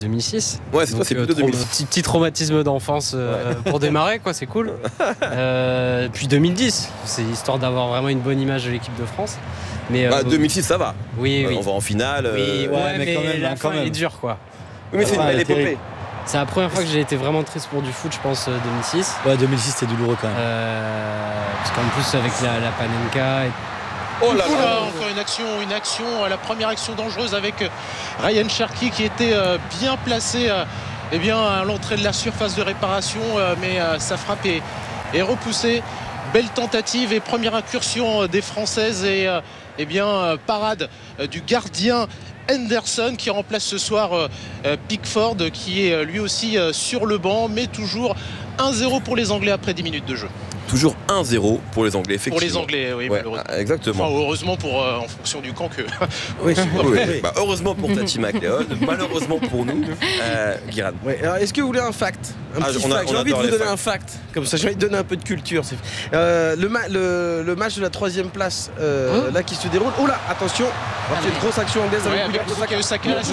2006. Ouais, c'est toi, c'est plutôt 2006. Petit traumatisme d'enfance pour démarrer, quoi, c'est cool. Puis 2010, c'est histoire d'avoir vraiment une bonne image de l'équipe de France. Mais 2006, ça va. Oui. On va en finale. Oui, mais quand même, la fin, elle est dure, quoi. Oui, mais c'est une belle épopée. C'est la première fois que j'ai été vraiment triste pour du foot, je pense, 2006. Ouais, 2006, c'est douloureux quand même. Parce qu'en plus, avec la Panenka... Oh là là, encore une action, la première dangereuse avec Ryan Cherki qui était bien placé à l'entrée de la surface de réparation, mais sa frappe est repoussée. Belle tentative et première incursion des Françaises et parade du gardien Henderson qui remplace ce soir Pickford qui est lui aussi sur le banc, mais toujours 1-0 pour les Anglais après 10 minutes de jeu. Toujours 1-0 pour les Anglais, effectivement. Pour les Anglais, oui, malheureusement. Exactement. Enfin, heureusement en fonction du camp que. Oui. Heureusement pour Tati McLeod, malheureusement pour nous, Guiran. Ouais, alors est-ce que vous voulez un fact? J'ai envie de vous donner un fact. Comme ça, j'ai envie de donner un peu de culture. Le match de la 3e place, là qui se déroule. Oh là, attention, c'est une grosse action anglaise avec Bukayo Saka. La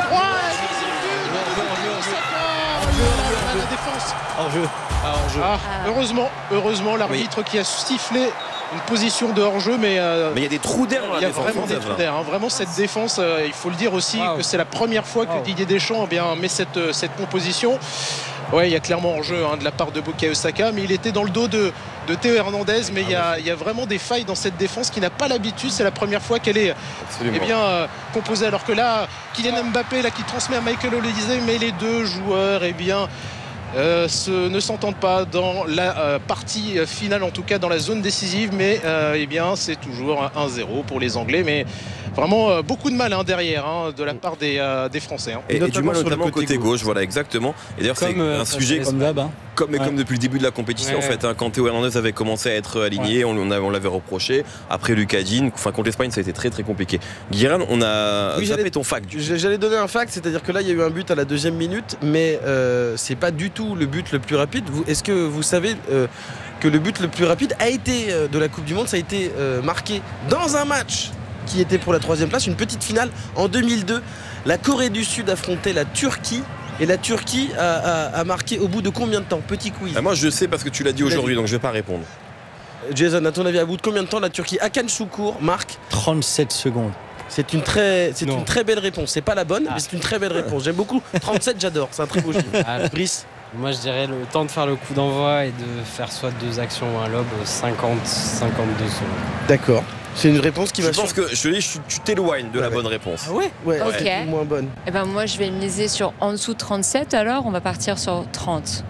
défense. Hors-jeu. Heureusement, l'arbitre qui a sifflé une position de hors-jeu, mais il y a des trous d'air dans la défense. Il y a vraiment des trous d'air. Vraiment, cette défense, il faut le dire aussi que c'est la première fois que Didier Deschamps met cette composition. Ouais, il y a clairement hors-jeu de la part de Bukayo Saka, mais il était dans le dos de Théo Hernandez. Mais il y a vraiment des failles dans cette défense qui n'a pas l'habitude. C'est la première fois qu'elle est composée. Alors que là, Kylian Mbappé qui transmet à Michael Olise, mais les deux joueurs, ne s'entendent pas dans la partie finale, en tout cas dans la zone décisive, mais c'est toujours 1-0 pour les Anglais, mais vraiment beaucoup de mal derrière de la part des Français. Et du mal notamment côté gauche, voilà, exactement. Et d'ailleurs, c'est un sujet comme d'hab. Comme depuis le début de la compétition, en fait, quand Théo Hernandez avait commencé à être aligné, on l'avait reproché. Après Lucas Digne, contre l'Espagne, ça a été très très compliqué. Guérin, on a zappé ton fact. J'allais donner un fact, c'est-à-dire que là, il y a eu un but à la 2e minute, mais c'est pas du tout le but le plus rapide. Est-ce que vous savez que le but le plus rapide a été de la Coupe du Monde, ça a été marqué dans un match qui était pour la 3e place, une petite finale en 2002. La Corée du Sud affrontait la Turquie. Et la Turquie a marqué au bout de combien de temps? Petit quiz. Moi je sais parce que tu l'as dit aujourd'hui, donc je vais pas répondre. Jason, à ton avis, à bout de combien de temps la Turquie? Hakan Şükür marque 37 secondes. C'est une très belle réponse. C'est pas la bonne, mais c'est une très belle réponse. J'aime beaucoup. 37, j'adore. C'est un très beau chiffre. Brice? Moi, je dirais le temps de faire le coup d'envoi et de faire soit 2 actions ou un lob, 50-52 secondes. D'accord. C'est une réponse qui va. Je pense que tu t'éloignes de la bonne réponse. Ah ouais? Ouais, ok. c'est moins bonne. Et moi, je vais miser sur en dessous de 37, alors on va partir sur 30.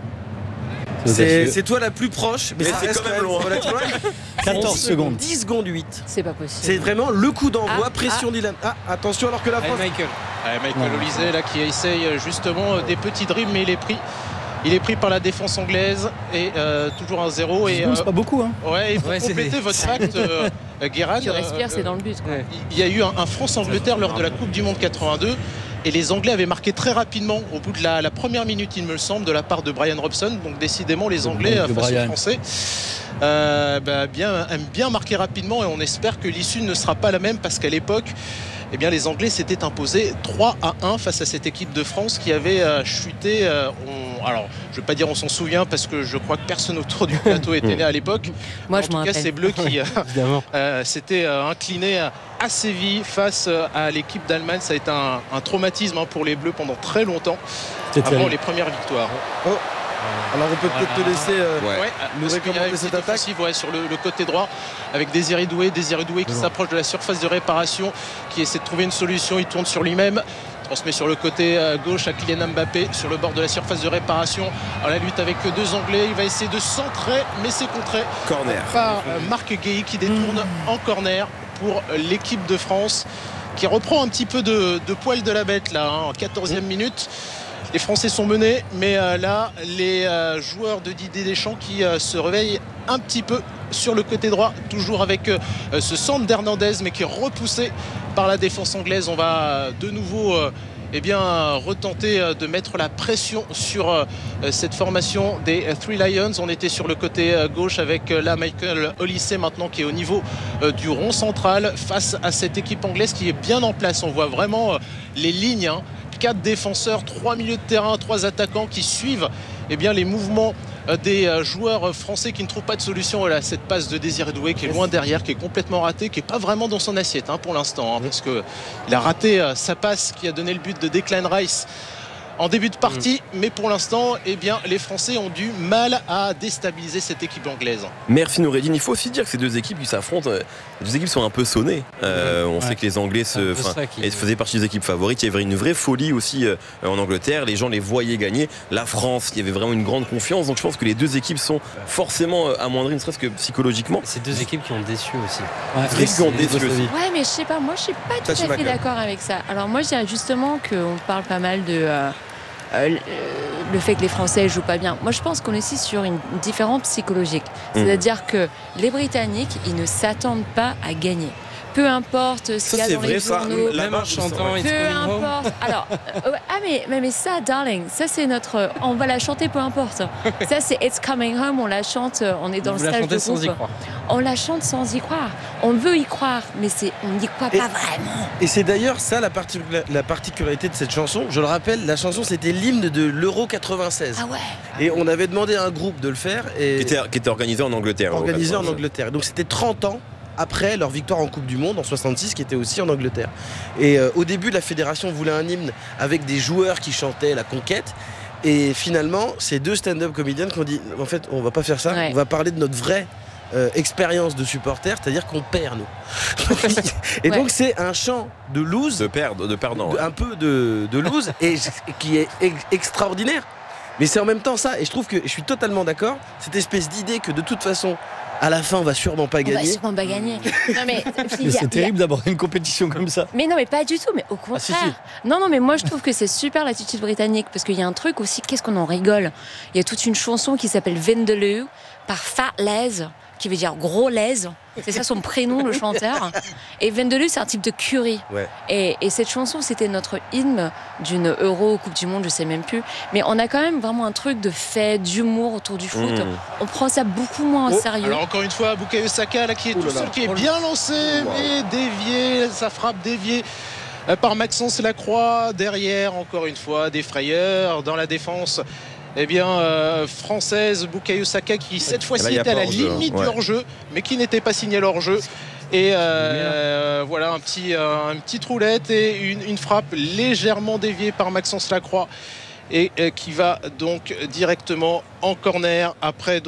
C'est toi la plus proche, mais c'est quand même loin. 14 secondes. 10 secondes 8. C'est pas possible. C'est vraiment le coup d'envoi, pression d'Ilan. Attention, alors que la France. Michael Olise qui essaye justement des petits dribbles, mais il est pris par la défense anglaise et toujours 1-0. C'est pas beaucoup. Ouais, et pour compléter votre fact, Guérin, Tu respires, c'est dans le but. Il y a eu un France-Angleterre lors de la Coupe du Monde 82. Et les Anglais avaient marqué très rapidement au bout de la première minute, il me semble, de la part de Brian Robson. Donc décidément, les Anglais face aux Français aiment bien marquer rapidement, et on espère que l'issue ne sera pas la même, parce qu'à l'époque, les Anglais s'étaient imposés 3-1 face à cette équipe de France qui avait chuté. Alors, je ne vais pas dire on s'en souvient, parce que je crois que personne autour du plateau était né à l'époque. Moi, en tout cas, ces Bleus qui s'étaient inclinés à Séville face à l'équipe d'Allemagne. Ça a été un traumatisme pour les Bleus pendant très longtemps, avant les premières victoires. Alors on peut peut-être te laisser nous recommander cette attaque sur le côté droit, avec Désiré Doué qui s'approche de la surface de réparation, qui essaie de trouver une solution. Il tourne sur lui-même, transmet sur le côté gauche à Kylian Mbappé sur le bord de la surface de réparation. Alors, la lutte avec 2 Anglais, il va essayer de centrer, mais c'est contré par Marc Guéhi qui détourne en corner pour l'équipe de France, qui reprend un petit peu de poil de la bête là, en 14e minute. Les Français sont menés, mais là, les joueurs de Didier Deschamps qui se réveillent un petit peu sur le côté droit, toujours avec ce centre d'Hernandez, mais qui est repoussé par la défense anglaise. On va de nouveau retenter de mettre la pression sur cette formation des Three Lions. On était sur le côté gauche avec Michael Olise maintenant, qui est au niveau du rond central face à cette équipe anglaise qui est bien en place. On voit vraiment les lignes 4 défenseurs, 3 milieux de terrain, 3 attaquants qui suivent les mouvements des joueurs français qui ne trouvent pas de solution. Voilà, cette passe de Désiré Doué qui est loin derrière, qui est complètement ratée, qui n'est pas vraiment dans son assiette pour l'instant, parce qu'il a raté sa passe qui a donné le but de Declan Rice en début de partie, mais pour l'instant, les Français ont du mal à déstabiliser cette équipe anglaise. Merci Noureddine. Il faut aussi dire que ces deux équipes qui s'affrontent, les deux équipes sont un peu sonnées. On sait que les Anglais faisaient partie des équipes favorites. Il y avait une vraie folie aussi en Angleterre. Les gens les voyaient gagner. La France, il y avait vraiment une grande confiance. Donc je pense que les deux équipes sont forcément amoindries, ne serait-ce que psychologiquement. C'est deux équipes qui ont déçu aussi. Ouais, mais je sais pas, moi je suis pas tout à fait d'accord avec ça. Alors moi je dirais justement qu'on parle pas mal de le fait que les Français jouent pas bien. Moi je pense qu'on est ici sur une différence psychologique. C'est-à-dire que les Britanniques, ils ne s'attendent pas à gagner. Peu importe ce qu'il y a dans les journaux, même en chantant, peu importe. Alors, mais ça, darling, ça c'est notre. On va la chanter, peu importe. Ça c'est It's Coming Home. On la chante. On est dans le stage de groupe. Sans y croire. On la chante sans y croire. On veut y croire, mais on n'y croit pas vraiment. Et c'est d'ailleurs ça la particularité de cette chanson. Je le rappelle, la chanson c'était l'hymne de l'Euro 96. Ah ouais. Et on avait demandé à un groupe de le faire. Qui était organisé en Angleterre. Organisé en Angleterre. Donc c'était 30 ans après leur victoire en Coupe du Monde en 66 qui était aussi en Angleterre. Et au début la fédération voulait un hymne avec des joueurs qui chantaient la conquête, et finalement ces deux stand-up comédiens qui ont dit en fait on va pas faire ça, on va parler de notre vraie expérience de supporter, c'est-à-dire qu'on perd nous. Et donc c'est un chant de lose, de perdant, un peu de lose, et qui est extraordinaire. Mais c'est en même temps ça, et je trouve que je suis totalement d'accord, cette espèce d'idée que de toute façon à la fin on va sûrement pas gagner. On va sûrement pas gagner. Non, mais c'est terrible d'aborder une compétition comme ça. Mais non, mais pas du tout, mais au contraire. Non, mais moi je trouve que c'est super l'attitude britannique, parce qu'il y a un truc aussi, qu'est-ce qu'on en rigole. Il y a toute une chanson qui s'appelle Vindaloo par Fat Les, qui veut dire gros lèse. C'est ça son prénom, le chanteur. Et Vindaloo, c'est un type de curry. Ouais. Et cette chanson, c'était notre hymne d'une Euro Coupe du Monde, je sais même plus. Mais on a quand même vraiment un truc de fait, d'humour autour du foot. On prend ça beaucoup moins au sérieux. Alors encore une fois, Bukayo Saka là, qui est tout seul, qui est bien lancé, mais dévié, sa frappe déviée par Maxence Lacroix. Derrière, encore une fois, des frayeurs dans la défense. Française, Bukayo Saka qui cette fois-ci était à la limite du hors-jeu, mais qui n'était pas signé l'hors-jeu. Et voilà un petit troulette et une frappe légèrement déviée par Maxence Lacroix, et qui va donc directement en corner après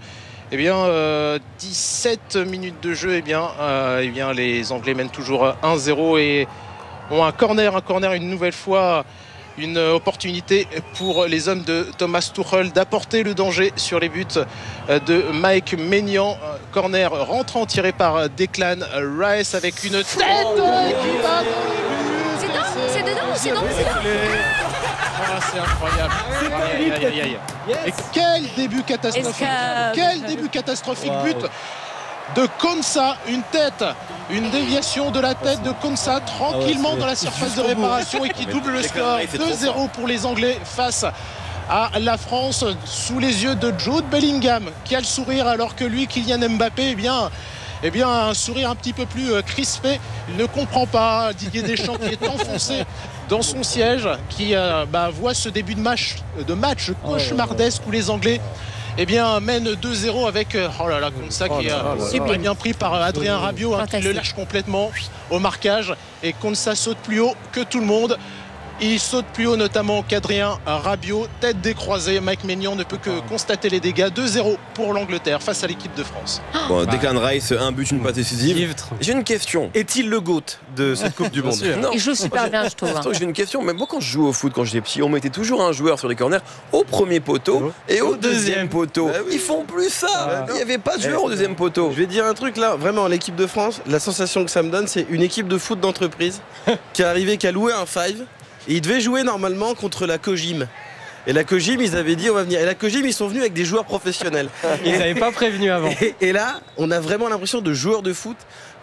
17 minutes de jeu. Les Anglais mènent toujours 1-0 et ont un corner une nouvelle fois. Une opportunité pour les hommes de Thomas Tuchel d'apporter le danger sur les buts de Mike Maignan. Corner rentrant tiré par Declan Rice avec une tête qui va dans les buts. C'est dedans. C'est incroyable. Et quel début catastrophique. But de Konsa, une déviation de la tête de Konsa tranquillement dans la surface de réparation, et qui double le score. 2-0 pour les Anglais face à la France, sous les yeux de Jude Bellingham qui a le sourire, alors que lui, Kylian Mbappé, un sourire un petit peu plus crispé. Il ne comprend pas. Didier Deschamps qui est enfoncé dans son siège, qui voit ce début de match cauchemardesque où les Anglais mène 2-0 avec Konsa qui est bien pris par Adrien Rabiot, qui le lâche complètement au marquage, et Konsa saute plus haut que tout le monde. Il saute plus haut notamment qu'Adrien Rabiot, tête décroisée. Mike Maignan ne peut que constater les dégâts. 2-0 pour l'Angleterre face à l'équipe de France. Declan Rice, un but, une passe décisive. J'ai une question. Est-il le GOAT de cette Coupe du Monde? Il joue super bien, je trouve. J'ai une question. Même moi, quand je joue au foot, quand j'étais petit, on mettait toujours un joueur sur les corners au premier poteau et au deuxième poteau. Ils font plus ça. Il n'y avait pas de joueur au deuxième poteau. Je vais dire un truc là, vraiment, l'équipe de France, la sensation que ça me donne, c'est une équipe de foot d'entreprise qui a loué un five. Et ils devaient jouer normalement contre la Kojim. Et la Kojim, ils avaient dit on va venir. Et la Kojim, ils sont venus avec des joueurs professionnels. Ils n'avaient pas prévenu avant. Et là, on a vraiment l'impression de joueurs de foot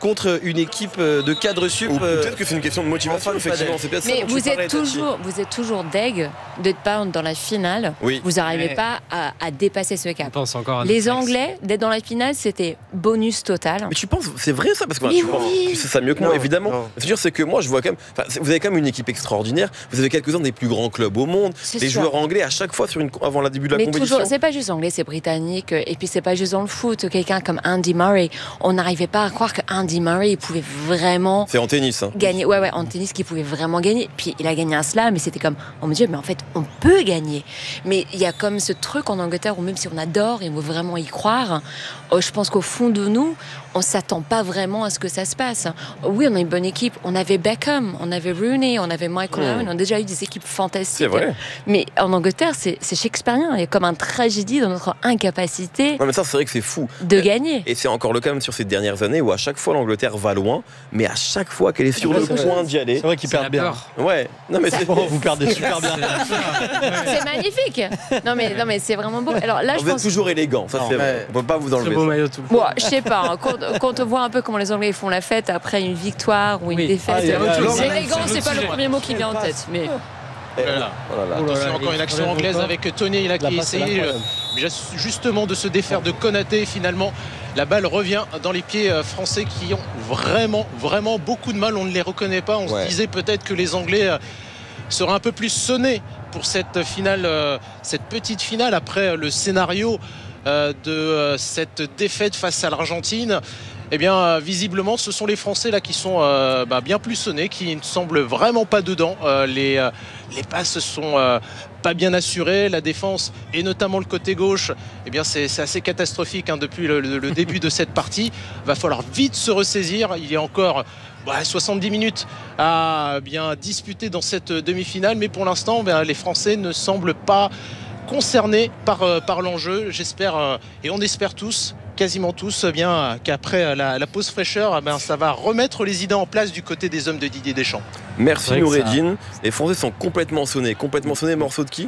contre une équipe de cadre sup. Ou peut-être que c'est une question de motivation, effectivement. Mais vous êtes toujours deg d'être pas dans la finale. Oui. Vous n'arrivez pas à dépasser ce cap. Encore les Anglais, d'être dans la finale, c'était bonus total. Mais tu penses, c'est vrai ça? Parce que tu sais ça mieux que moi, évidemment. C'est que moi, je vois quand même. Vous avez quand même une équipe extraordinaire. Vous avez quelques-uns des plus grands clubs au monde. Les joueurs anglais, à chaque fois, avant le début de la compétition. Mais c'est pas juste anglais, c'est britannique. Et puis, c'est pas juste dans le foot. Quelqu'un comme Andy Murray, on n'arrivait pas à croire que Andy Murray pouvait vraiment. C'est en tennis. Gagner. Ouais, en tennis, qu'il pouvait vraiment gagner. Puis, il a gagné un slam, et c'était comme, oh mon Dieu, mais en fait, on peut gagner. Mais il y a comme ce truc en Angleterre où même si on adore et on veut vraiment y croire, je pense qu'au fond de nous, on s'attend pas vraiment à ce que ça se passe. Oui, on a une bonne équipe. On avait Beckham, on avait Rooney, on avait Michael Owen. On a déjà eu des équipes fantastiques. C'est vrai. Mais en Angleterre, c'est shakespearien. Il y a comme une tragédie dans notre incapacité. Non, mais ça, c'est vrai que c'est fou. De gagner. Et c'est encore le cas même sur ces dernières années où à chaque fois l'Angleterre va loin, mais à chaque fois qu'elle est sur le point d'y aller. C'est vrai qu'ils perdent bien. Ouais. Non, mais vous perdez super bien. C'est magnifique. Non, mais c'est vraiment beau. Alors là, vous êtes toujours élégant. Ça, c'est vrai. On peut pas vous enlever. C'est beau maillot tout. Bon, je sais pas. Hein, quand on voit un peu comment les Anglais font la fête après une victoire ou une défaite, élégant, c'est pas le premier mot qui vient en tête. Mais attention, encore une action anglaise avec Tony là, qui essayait justement de se défaire de Konaté. Finalement, la balle revient dans les pieds français qui ont vraiment beaucoup de mal. On ne les reconnaît pas. On se disait peut-être que les Anglais seraient un peu plus sonnés pour cette finale, cette petite finale après le scénario de cette défaite face à l'Argentine. Eh bien, visiblement, ce sont les Français là qui sont bien plus sonnés, qui ne semblent vraiment pas dedans. Les passes sont pas bien assurées, la défense et notamment le côté gauche, eh bien, c'est assez catastrophique depuis le début de cette partie. Va falloir vite se ressaisir. Il y a encore 70 minutes à bien disputer dans cette demi-finale, mais pour l'instant, les Français ne semblent pas concernés par l'enjeu. J'espère et on espère tous, quasiment tous, qu'après la pause fraîcheur, ça va remettre les idées en place du côté des hommes de Didier Deschamps. Merci Noureddine. Les Français sont complètement sonnés. Morceau de qui?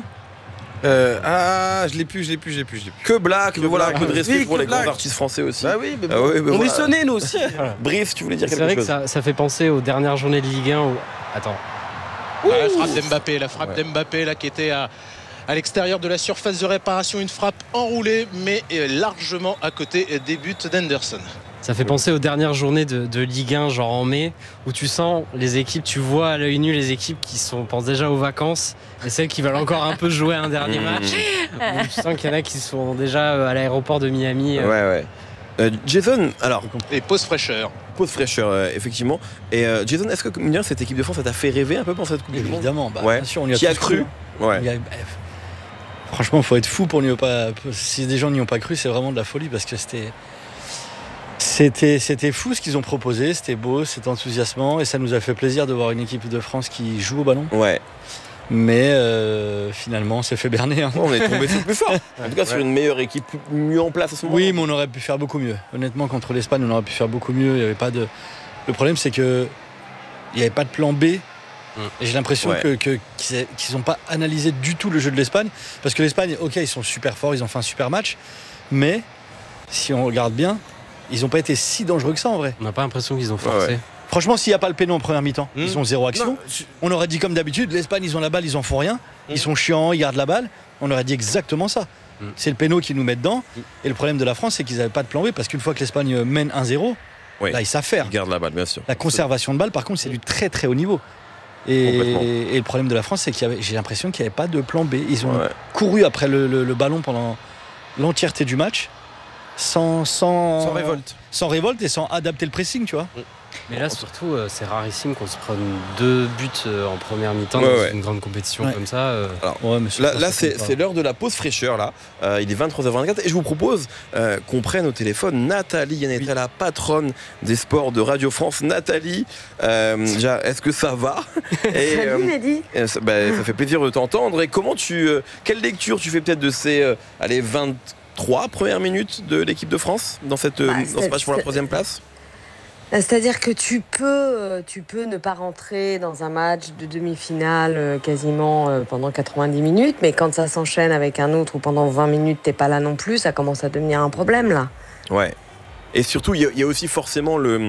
Je l'ai plus. Que Black, mais voilà, un peu de respect pour les grands artistes français aussi. Bah oui, on est sonnés nous aussi. Brice, tu voulais dire quelque chose? C'est vrai que ça fait penser aux dernières journées de Ligue 1 où... Attends. La frappe d'Mbappé là, qui était à l'extérieur de la surface de réparation, une frappe enroulée mais largement à côté des buts d'Henderson. Ça fait penser aux dernières journées de Ligue 1, genre en mai, où tu sens les équipes, tu vois à l'œil nu les équipes qui pensent déjà aux vacances et celles qui veulent encore un peu jouer un dernier match. Où tu sens qu'il y en a qui sont déjà à l'aéroport de Miami. Jason, alors. Et pause fraîcheur. Effectivement. Et Jason, est-ce que cette équipe de France, ça t'a fait rêver un peu pour cette Coupe du Monde? Évidemment, bien sûr, on y a qui a cru. Franchement, il faut être fou pour n'y pas. Si des gens n'y ont pas cru, c'est vraiment de la folie parce que c'était fou ce qu'ils ont proposé, c'était beau, c'était enthousiasmant et ça nous a fait plaisir de voir une équipe de France qui joue au ballon. Ouais. Mais finalement, on s'est fait berner. On est tombé sur plus fort. En tout cas, sur une meilleure équipe, mieux en place à ce moment. Oui, mais on aurait pu faire beaucoup mieux. Honnêtement, contre l'Espagne, on aurait pu faire beaucoup mieux. Il y avait pas de. Le problème, c'est que il n'y avait pas de plan B. Et j'ai l'impression qu'ils n'ont pas analysé du tout le jeu de l'Espagne. Parce que l'Espagne, ok, ils sont super forts, ils ont fait un super match. Mais si on regarde bien, ils n'ont pas été si dangereux que ça en vrai. On n'a pas l'impression qu'ils ont forcé. Franchement, s'il n'y a pas le péno en première mi-temps, ils ont zéro action. On aurait dit comme d'habitude, l'Espagne, ils ont la balle, ils en font rien. Ils sont chiants, ils gardent la balle. On aurait dit exactement ça. C'est le péno qui nous met dedans. Et le problème de la France, c'est qu'ils n'avaient pas de plan B. Parce qu'une fois que l'Espagne mène 1-0, là, ils savent faire. Ils gardent la balle, bien sûr. La conservation de balle, par contre, c'est du très très haut niveau. Et le problème de la France, c'est j'ai l'impression qu'il n'y avait pas de plan B. Ils ont couru après le ballon pendant l'entièreté du match sans révolte. Sans révolte et sans adapter le pressing, tu vois. Mais là, surtout, c'est rarissime qu'on se prenne 2 buts en première mi-temps dans une grande compétition comme ça. Alors, là c'est l'heure de la pause fraîcheur. Là. Il est 23h24 et je vous propose qu'on prenne au téléphone Nathalie Yanetta, la patronne des sports de Radio France. Nathalie, déjà, est-ce que ça va? Salut Mehdi. Ça fait plaisir de t'entendre. Et quelle lecture tu fais peut-être de ces 23 premières minutes de l'équipe de France dans ce match pour la 3e place? C'est-à-dire que tu peux ne pas rentrer dans un match de demi-finale quasiment pendant 90 minutes, mais quand ça s'enchaîne avec un autre où pendant 20 minutes t'es pas là non plus, ça commence à devenir un problème là. Ouais. Et surtout, il y a aussi forcément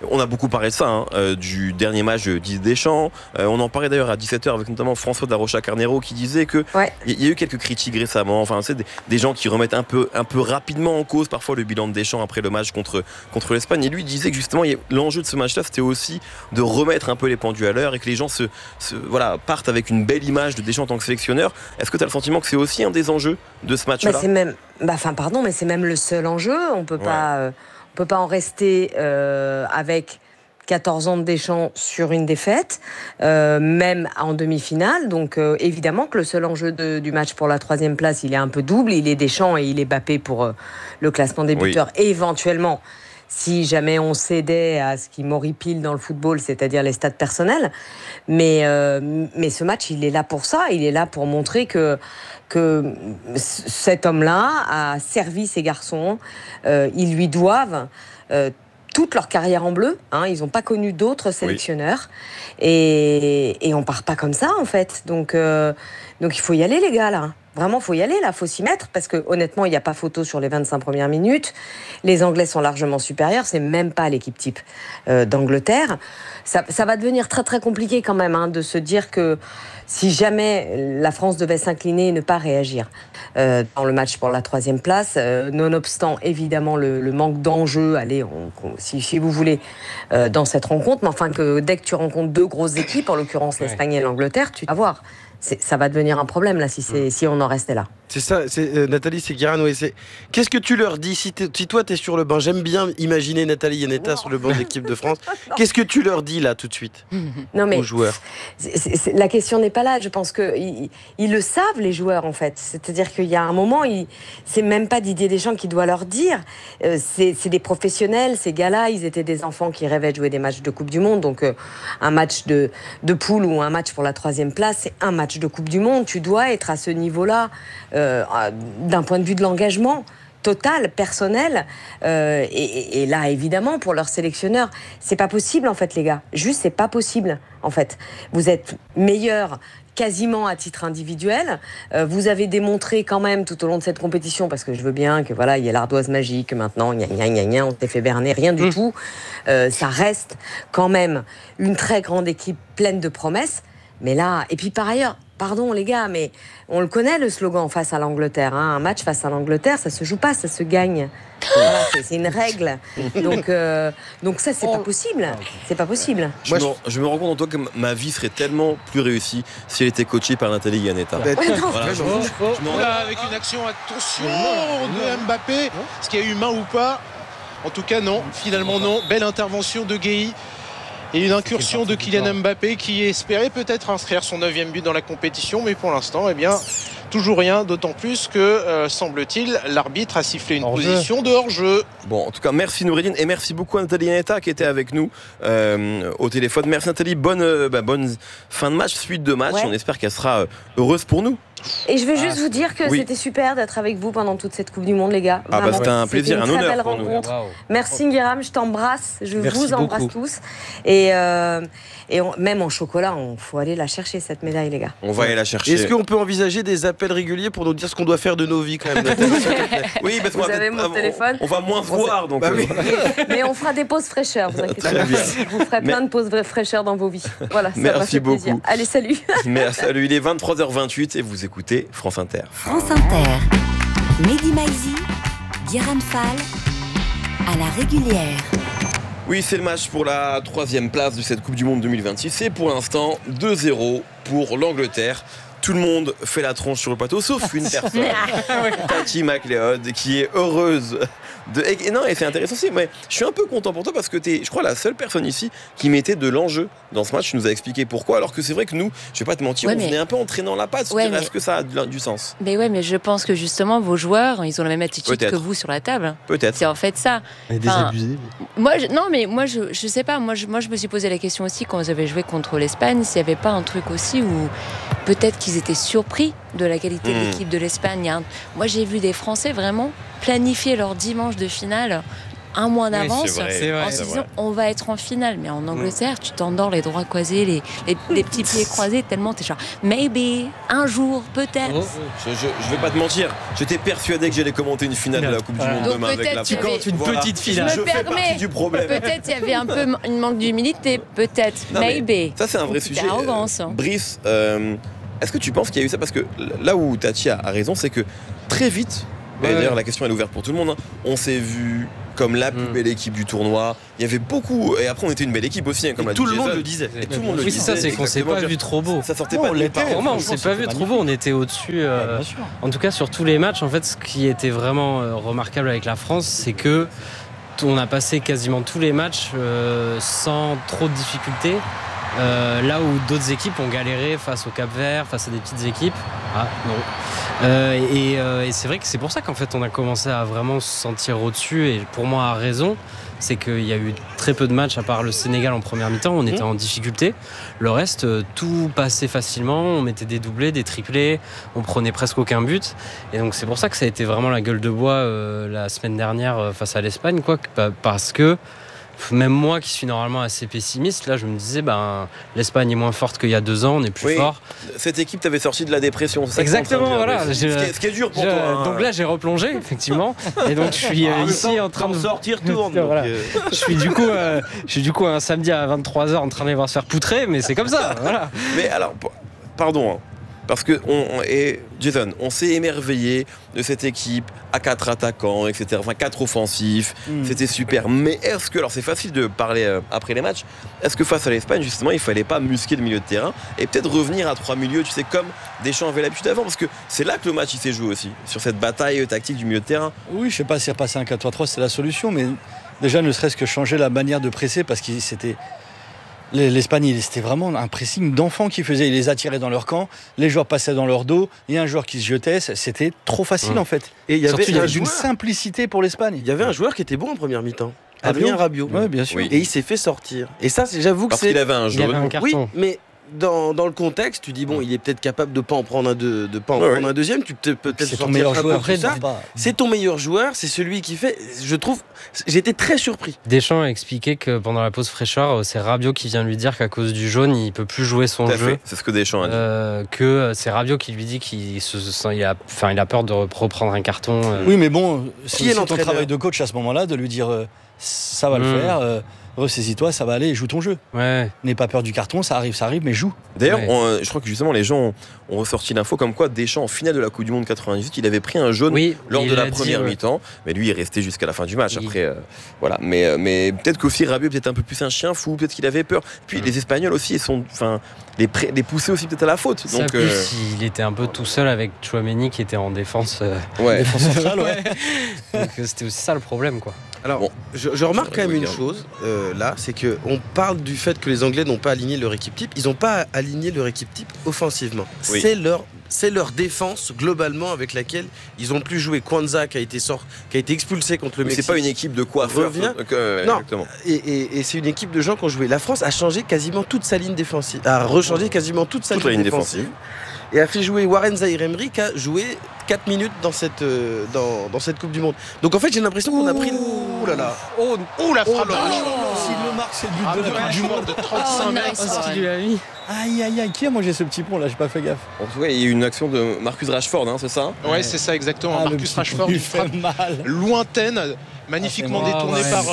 On a beaucoup parlé de ça, du dernier match de Didier Deschamps. On en parlait d'ailleurs à 17h avec notamment François de la Rocha-Carnero qui disait que il y a eu quelques critiques récemment. Enfin, c'est des gens qui remettent un peu rapidement en cause parfois le bilan de Deschamps après le match contre l'Espagne. Et lui disait que justement, l'enjeu de ce match-là, c'était aussi de remettre un peu les pendules à l'heure et que les gens partent avec une belle image de Deschamps en tant que sélectionneur. Est-ce que tu as le sentiment que c'est aussi un des enjeux de ce match-là ? Mais c'est même le seul enjeu. On peut pas en rester avec 14 ans de Deschamps sur une défaite, même en demi-finale. Donc évidemment que le seul enjeu du match pour la 3e place, il est un peu double. Il est Deschamps et il est Mbappé pour le classement des buteurs. Et éventuellement, si jamais on cédait à ce qui m'horripile dans le football, c'est-à-dire les stats personnels. Mais ce match, il est là pour ça. Il est là pour montrer que cet homme-là a servi ses garçons. Ils lui doivent toute leur carrière en bleu. Ils n'ont pas connu d'autres sélectionneurs. Et on part pas comme ça, en fait. Donc il faut y aller, les gars, là. Vraiment, il faut y aller, là, il faut s'y mettre, parce que honnêtement, il n'y a pas photo sur les 25 premières minutes. Les Anglais sont largement supérieurs, c'est même pas l'équipe type d'Angleterre. Ça va devenir très très compliqué quand même de se dire que si jamais la France devait s'incliner et ne pas réagir dans le match pour la 3e place, nonobstant évidemment le manque d'enjeu, si vous voulez, dans cette rencontre, mais enfin que dès que tu rencontres 2 grosses équipes, en l'occurrence l'Espagne et l'Angleterre, tu vas voir. Ça va devenir un problème là si on en restait là. C'est ça, Nathalie, c'est Guérin. Qu'est-ce que tu leur dis si toi t'es sur le banc? J'aime bien imaginer Nathalie Yanetta sur le banc de l'équipe de France. Qu'est-ce que tu leur dis là tout de suite aux joueurs? La question n'est pas là. Je pense que ils le savent, les joueurs, en fait. C'est-à-dire qu'il y a un moment, c'est même pas Didier Deschamps qui doit leur dire. C'est des professionnels, ces gars-là. Ils étaient des enfants qui rêvaient de jouer des matchs de Coupe du Monde. Donc un match de poule ou un match pour la 3e place, c'est un match de Coupe du Monde. Tu dois être à ce niveau-là. D'un point de vue de l'engagement total, personnel, et là évidemment pour leur sélectionneur, c'est pas possible en fait, les gars, juste c'est pas possible en fait. Vous êtes meilleurs quasiment à titre individuel, vous avez démontré quand même tout au long de cette compétition, parce que je veux bien que il y a l'ardoise magique maintenant, on s'est fait berner, rien du tout, ça reste quand même une très grande équipe pleine de promesses. Mais là, et puis par ailleurs, pardon les gars, mais on le connaît le slogan face à l'Angleterre. Un match face à l'Angleterre, ça se joue pas, ça se gagne. Voilà, c'est une règle. Donc ça, c'est pas possible. C'est pas possible. Je me rends compte en toi que ma vie serait tellement plus réussie si elle était coachée par Nathalie Yanetta. Avec une action, attention de Mbappé. Est-ce qu'il y a eu main ou pas? En tout cas, non. Finalement, non. Belle intervention de Gueye. Et une incursion de Kylian Mbappé qui espérait peut-être inscrire son 9e but dans la compétition, mais pour l'instant, toujours rien, d'autant plus que, semble-t-il, l'arbitre a sifflé une position de hors-jeu. Bon, en tout cas, merci Noureddine et merci beaucoup à Nathalie Yanetta qui était avec nous au téléphone. Merci Nathalie, bonne fin de match, suite de match. On espère qu'elle sera heureuse pour nous. Et je veux juste vous dire que c'était super d'être avec vous pendant toute cette Coupe du Monde, les gars. C'était un plaisir, un honneur. Belle rencontre. Wow. Merci Guéram, je t'embrasse, vous embrasse tous. Et même en chocolat, il faut aller la chercher cette médaille, les gars. On va aller la chercher. Est-ce qu'on peut envisager des appels réguliers pour nous dire ce qu'on doit faire de nos vies quand même? Oui, parce vous avez mon téléphone. On va moins voir, donc. Mais on fera des pauses fraîcheurs, vous inquiétez pas. Vous ferez plein de pauses fraîcheurs dans vos vies. Voilà, ça merci beaucoup. Plaisir. Allez, salut. Salut, il est 23h28 et vous écoutez France Inter. France Inter. Mehdi Maizi, Guérin Fall, à la régulière. Oui, c'est le match pour la 3e place de cette Coupe du Monde 2026. C'est pour l'instant 2-0 pour l'Angleterre. Tout le monde fait la tronche sur le plateau, sauf une personne, Tati McLeod, qui est heureuse et c'est intéressant aussi, mais je suis un peu content pour toi parce que t'es, je crois, la seule personne ici qui mettait de l'enjeu dans ce match. Tu nous as expliqué pourquoi, alors que c'est vrai que nous, je vais pas te mentir, on venait un peu en traînant la patte. Est-ce que ça a du sens? Mais je pense que justement, vos joueurs, ils ont la même attitude que vous sur la table. Peut-être. C'est en fait ça. Désabusé. Moi, je sais pas. Moi, je me suis posé la question aussi quand vous avez joué contre l'Espagne, s'il y avait pas un truc aussi où peut-être qu'ils étaient surpris de la qualité de l'équipe de l'Espagne. Moi, j'ai vu des Français vraiment planifier leur dimanche de finale un mois d'avance c'est vrai, en se disant on va être en finale. Mais en Angleterre, tu t'endors les droits croisés, les petits pieds croisés, tellement t'es genre maybe, un jour, peut-être. Je vais pas te mentir, j'étais persuadé que j'allais commenter une finale de la Coupe du Monde demain avec la France. Une petite finale. Je me fais partie du problème. Peut-être il y avait un peu une manque d'humilité, peut-être, maybe. Ça c'est un vrai sujet. Arrogance. Brice, est-ce que tu penses qu'il y a eu ça? Parce que là où Tati a raison, c'est que très vite, et d'ailleurs la question elle est ouverte pour tout le monde, on s'est vu comme la plus belle équipe du tournoi. Il y avait beaucoup, et après on était une belle équipe aussi, comme tout le monde le disait. Et tout le monde le oui, disait. c'est ça, c'est qu'on s'est pas vu trop beau. Ça sortait pas de l'état. On s'est pas vu trop beau, on était au-dessus. En tout cas, sur tous les matchs, en fait, ce qui était vraiment remarquable avec la France, c'est que on a passé quasiment tous les matchs sans trop de difficultés. Là où d'autres équipes ont galéré face au Cap-Vert, face à des petites équipes. Ah non. Et c'est vrai que c'est pour ça qu'en fait on a commencé à vraiment se sentir au-dessus, et pour moi à raison. C'est qu'il y a eu très peu de matchs, à part le Sénégal en première mi-temps, on était en difficulté. Le reste, tout passait facilement, on mettait des doublés, des triplés, on prenait presque aucun but. Et donc c'est pour ça que ça a été vraiment la gueule de bois la semaine dernière face à l'Espagne, quoi, parce que même moi qui suis normalement assez pessimiste, là je me disais l'Espagne est moins forte qu'il y a 2 ans, on est plus fort. Cette équipe t'avait sorti de la dépression, c'est ça? Exactement, voilà. Ce qui est dur pour toi. Donc là j'ai replongé effectivement, et donc je suis ici en train de sortir tourne. Voilà. Je suis du coup un samedi à 23h en train de les voir se faire poutrer, mais c'est comme ça. Voilà. Mais alors, pardon. Parce que Jason, on s'est émerveillé de cette équipe à 4 attaquants, etc. Enfin 4 offensifs, c'était super. Mais est-ce que, alors c'est facile de parler après les matchs, est-ce que face à l'Espagne justement il fallait pas musquer le milieu de terrain et peut-être revenir à 3 milieux, tu sais, comme Deschamps avait l'habitude avant, parce que c'est là que le match il s'est joué aussi, sur cette bataille tactique du milieu de terrain. Oui, je sais pas si repasser un 4-3-3 c'est la solution, mais déjà ne serait-ce que changer la manière de presser, parce que c'était l'Espagne, c'était vraiment un pressing d'enfants qui faisait. Ils les attiraient dans leur camp, les joueurs passaient dans leur dos, il y a un joueur qui se jetait, c'était trop facile en fait. Et il y avait une simplicité pour l'Espagne. Il y avait un joueur qui était bon en première mi-temps. Adrien Rabiot. Oui, bien sûr. Oui. Et il s'est fait sortir. Et ça, j'avoue que parce qu'il avait un jaune. Il avait un carton. Oui, mais dans le contexte, tu dis il est peut-être capable de pas en prendre un deuxième. Tu peux peut-être c'est ton meilleur joueur. Après, c'est ton meilleur joueur, c'est celui qui fait. Je trouve, j'ai été très surpris. Deschamps a expliqué que pendant la pause fraîcheur, c'est Rabiot qui vient lui dire qu'à cause du jaune, il peut plus jouer son jeu. C'est ce que Deschamps a dit. Que c'est Rabiot qui lui dit qu'il a peur de reprendre un carton. Oui, mais bon, c'est ton travail de coach à ce moment-là de lui dire ça va le faire. Ressaisis-toi, ça va aller, joue ton jeu. N'aie pas peur du carton, ça arrive, mais joue. D'ailleurs, je crois que justement les gens ont ressorti l'info comme quoi Deschamps en finale de la Coupe du Monde 98, il avait pris un jaune lors de la première mi-temps, mais lui il est resté jusqu'à la fin du match. Après, voilà. Mais peut-être qu'aussi Rabiot peut-être un peu plus un chien fou, peut-être qu'il avait peur. Puis les Espagnols aussi, les poussaient aussi peut-être à la faute. Donc plus, il était un peu tout seul avec Tchouaméni qui était en défense. Défense centrale, Donc c'était aussi ça le problème, quoi. Alors, je remarque quand même une chose, là, c'est qu'on parle du fait que les Anglais n'ont pas aligné leur équipe type. Ils n'ont pas aligné leur équipe type offensivement. Oui. C'est leur défense, globalement, avec laquelle ils ont plus joué. Kwanzaa, qui a été expulsé contre le Mexique. C'est pas une équipe de coiffeurs. Non, exactement. Et c'est une équipe de gens qui ont joué. La France a changé quasiment toute sa ligne défensive. A rechangé quasiment toute sa ligne défensive. Et a fait jouer Warren Zaïre-Emery, qui a joué 4 minutes dans cette Coupe du Monde. Donc en fait, j'ai l'impression qu'on a pris... Ouh là là. La frappe. S'il le marque, c'est le but de la Coupe du Monde de 35 mètres. Ce qu'il lui a mis. Aïe, qui a mangé ce petit pont là? J'ai pas fait gaffe. En tout cas, il y a eu une action de Marcus Rashford, c'est ça? Ouais, c'est ça exactement. Marcus Rashford, une frappe lointaine, magnifiquement détournée par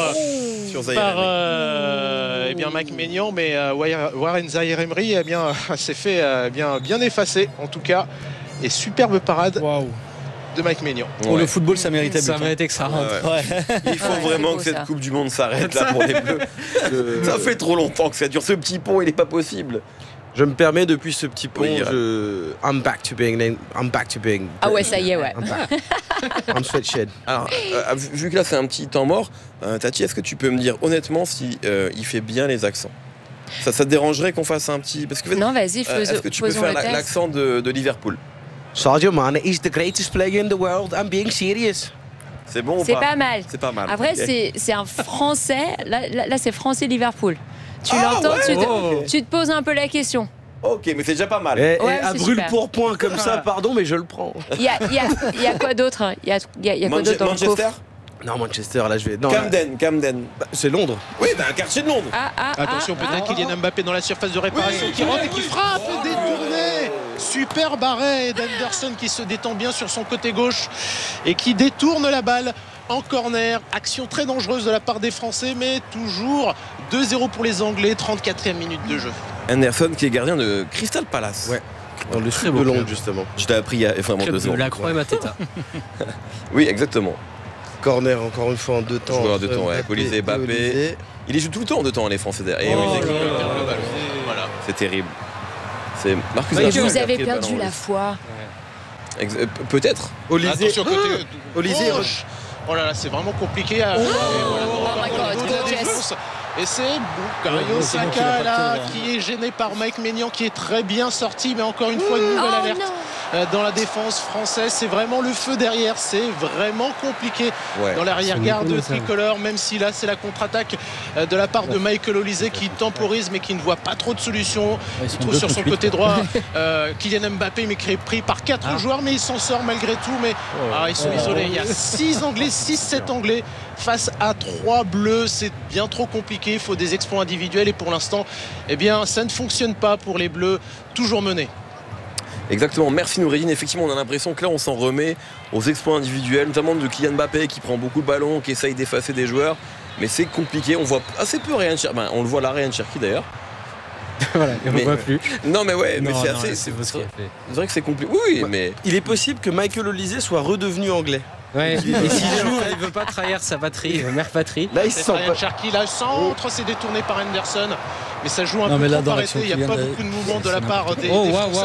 Mike Maignan, mais Warren Zaïre-Emery s'est fait bien effacé en tout cas, et superbe parade de Mike Maignan. Pour le football, ça méritait ça méritait que ça rentre. Il faut vraiment que cette Coupe du Monde s'arrête là pour les Bleus. Ça fait trop longtemps que ça dure. Ce petit pont, il n'est pas possible. Je me permets, depuis ce petit pont, I'm back to being. Ah ouais, ça y est, I'm sweatshed. Alors, vu que là c'est un petit temps mort, Tati, est-ce que tu peux me dire honnêtement si il fait bien les accents? Ça te dérangerait qu'on fasse un petit... Parce que, non, vas-y, est-ce que tu peux faire l'accent de Liverpool? Sadio Mane is the greatest player in the world. I'm being serious. C'est bon ou pas? C'est pas mal. C'est pas mal. Après, c'est un français. Là, c'est français-Liverpool. Tu l'entends, tu te poses un peu la question. Ok, mais c'est déjà pas mal. Et à brûle pour point comme ça, pardon, mais je le prends. Il y a quoi d'autre? Il y a quoi d'autre dans Manchester? Non, Manchester, là je vais. Non, Camden. Bah, c'est Londres. Oui, un quartier de Londres. Attention, peut-être Kylian Mbappé dans la surface de réparation qui rentre et qui frappe, détourné. Superbe arrêt d'Henderson qui se détend bien sur son côté gauche et qui détourne la balle en corner. Action très dangereuse de la part des Français, mais toujours 2-0 pour les Anglais, 34e minute de jeu. Henderson qui est gardien de Crystal Palace. Ouais. Dans le sud de Londres, justement. Je t'ai appris il y a vraiment 2 ans. La Croix et Mateta. Oui, exactement. Corner encore une fois en 2 temps. Joueur de temps, Colisée, Mbappé. Il les joue tout le temps en 2 temps, les Français derrière. Voilà. C'est terrible. C'est Marcus Rashford. Vous avez perdu la foi. Peut-être. Attention côté Olysée. Oh là là, c'est vraiment compliqué. Et c'est Bukayo Saka là qui est gêné par Mike Maignan qui est très bien sorti, mais encore une fois une nouvelle alerte dans la défense française. C'est vraiment le feu derrière, c'est vraiment compliqué dans l'arrière-garde tricolore, même si là c'est la contre-attaque de la part de Michael Olise qui temporise mais qui ne voit pas trop de solutions. Il trouve sur son côté droit Kylian Mbappé, mais qui est pris par 4 joueurs, mais il s'en sort malgré tout. Mais ils sont isolés. Il y a 6-7 Anglais face à 3 Bleus. C'est bien trop compliqué, il faut des exploits individuels et pour l'instant ça ne fonctionne pas pour les Bleus, toujours menés. Exactement, merci Noureddine. Effectivement, on a l'impression que là on s'en remet aux exploits individuels, notamment de Kylian Mbappé qui prend beaucoup de ballons, qui essaye d'effacer des joueurs, mais c'est compliqué. On voit assez peu Ryan Cherki, on le voit là, Ryan Cherki d'ailleurs. Voilà, on ne voit plus. Non mais c'est assez. C'est vrai que c'est compliqué. Oui, mais il est possible que Michael Olise soit redevenu anglais. Ouais. Et s'il joue, il veut pas trahir sa patrie, mère patrie. Là, il sent Ryan Cherki, là, centre, c'est détourné par Henderson. Mais ça joue un peu trop arrêté. Il n'y a pas beaucoup de mouvement de la part des Français.